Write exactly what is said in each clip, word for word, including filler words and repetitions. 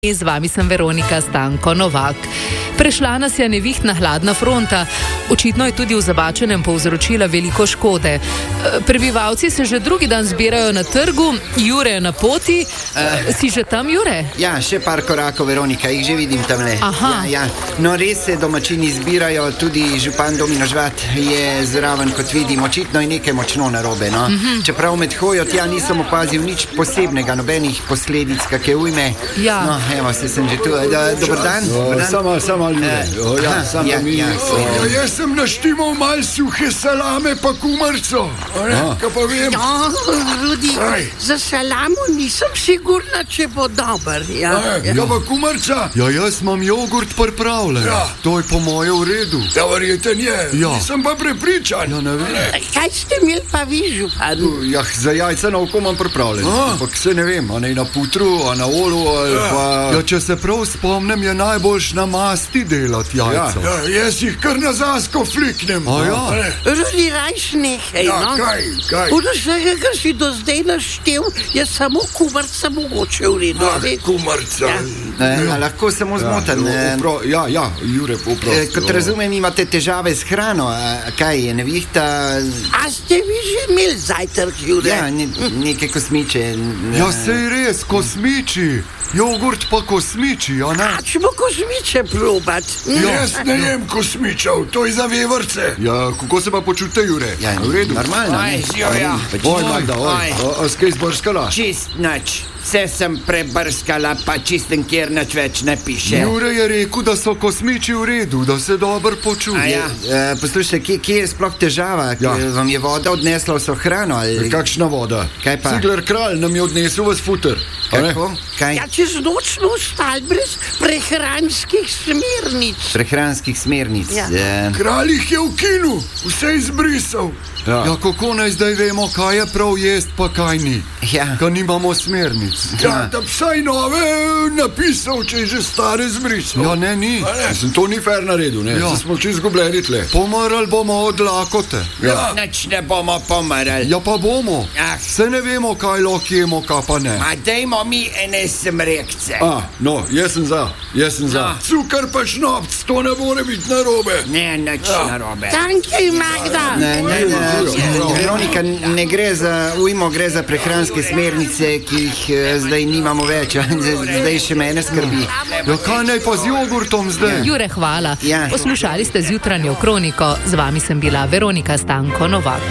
Z vami sem Veronika Stanko Novak. Prešla nas je nevihtna hladna fronta, očitno je tudi v Zabačenem povzročila veliko škode. Prebivalci se že drugi dan zbirajo na trgu, Jure je na poti. Uh, si že tam, Jure? Ja, še par korakov, Veronika, jih že vidim tamle. Aha. Ja, ja. No, res se domačini zbirajo, tudi župan Domino Žvat je zraven, kot vidim, očitno je nekaj močno narobe. No? Uh-huh. Čeprav med hojo tja nisem opazil nič posebnega, nobenih posledic, kakšne ujme. Ja. No, evo, se sem že tu. Da, dober dan. O, samo, samo ljudje. Uh, ja, samo ja, mi. Ja, O, jaz sem naštimal mal suhe salame pa kumarco. Kaj pa vem? Ja, Rudi, Aj. za salamo nisem sigurna, če bo dober. Ja, Kaj pa kumarca? Ja, jaz imam jogurt pripravljen. Ja. To je po moje v redu. Ja, verjeten je. Ja. Nisem pa prepričan. Ja, ne vem. Kaj ste imeli pa vi, župan? Ja, za jajca na oko imam pripravljen. A? Ampak se ne vem, a ne na putru, a na olu, ali Ja. pa... Ja, če se prav spomnim, je najboljš na masti delati jajca. Ja, jaz jih kar na zasko fliknem. A ja? Ne. Rudi, rajš nekaj, Ja, no? kaj, kaj? Od vsega, kar si do zdaj naštel, je samo kumarca mogoče v redu. Ah, veš? kumarca. Ja. Uh, lahko samo zmoten. Ja, Uh, upro- ja, ja, Jure, poprosti. eh, kot razumem, imate težave s hrano. A, kaj je, nevihta? A ste vi že imeli zajtrk, Jure? Ja, ne, neke kosmiče. Ja, sej res, kosmiči. Jogurt pa kosmiči, a ne? A če bo kozmiče probat? Jaz ne jem kosmičev, to je za vevrce. Ja, kako se pa počute, Jure? Ja, v redu. normalno. Oj, ne? Joja. Pač- Oj, Magda, oj. Oj. A, a skaj zbrskala? Čist nič. Vse sem prebrskala, pa čistem, kjer nič več ne piše. Jure je rekel, da so kosmiči v redu, da se dobro A počuti. ja. Uh, poslušajte, kje, kje je sploh težava? Ja. K- Vam je voda odnesla vso hrano? Ali... Kakšna voda? Kaj pa? Cigler kralj nam je odnesel v futer. a ne? Kako? Kaj? Ja, čez noč smo ostali brez prehranskih smernic. Prehranskih smernic. Ja. Eh, Kralj jih je v kinu, vse izbrisal. Ja. ja, kako naj zdaj vemo, kaj je prav jest, pa kaj ni? Ja. Ker nimamo smernic. Ja, da vsaj nove napisal, če je že stare zbrisal. Ja, ne, ni. A ne? Mislim, to ni fair na redu, ne? Ja. Ja. Smo čisto izgubljeni tle. Pomrli bomo od lakote. Ja. Nič ne bomo pomrli. Ja, pa bomo. Ah. Se ne vemo, kaj lahko jemo, kaj pa ne. Ma dajmo mi ene smrekce. A, no, jaz sem za, jaz sem za. No. Cukor pa šnopc, to ne more biti narobe. Ne, nič Ja. narobe. Tanki, Magda. Ne, ne, ne, Ja. Veronika, ne gre za ujmo, gre za prehranske smernice, ki jih eh, zdaj nimamo več. a. Z- Zdaj še mene skrbi. Ja, kaj naj pa z jogurtom zdaj? Jure, hvala. Ja. Poslušali ste Zjutranjo kroniko. Z vami sem bila Veronika Stanko Novak.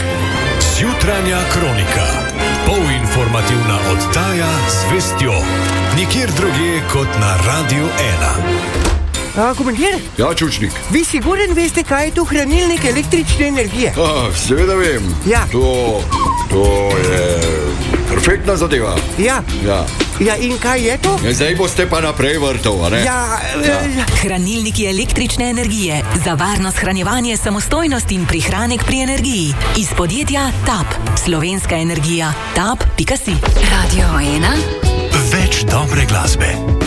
Jutranja kronika. Polinformativna oddaja z vestjo. Nikjer drugje kot na Radiu ena. A, komandir, Ja, čučnik. vi siguren veste, kaj je to hranilnik električne energije? A, seveda vem. Ja. To, to je perfektna zadeva. Ja. Ja. Ja, in kaj je to? Ja, zdaj boste pa naprej vrtov, a ne? Ja, ja. Hranilniki električne energije za varno shranjevanje, samostojnost in prihranek pri energiji. Iz podjetja TAP. Slovenska energija. tap pika si. Radio ena. Več dobre glasbe.